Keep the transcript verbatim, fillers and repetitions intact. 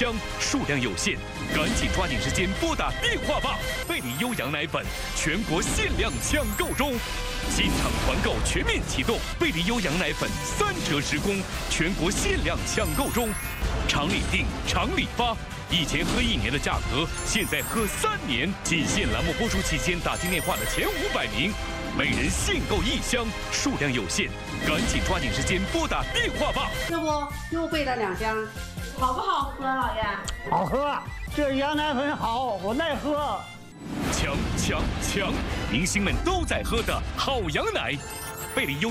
箱，数量有限，赶紧抓紧时间拨打电话吧！贝里优羊奶粉全国限量抢购中，新厂团购全面启动，贝里优羊奶粉三折直供，全国限量抢购中，厂里订，厂里发。以前喝一年的价格，现在喝三年。仅限栏目播出期间打进电话的前五百名，每人限购一箱，数量有限，赶紧抓紧时间拨打电话吧！ 要不又备了两箱， 好不好喝，老爷？ 好喝，这羊奶粉好，我爱喝。 强强强！明星们都在喝的好羊奶，贝里优。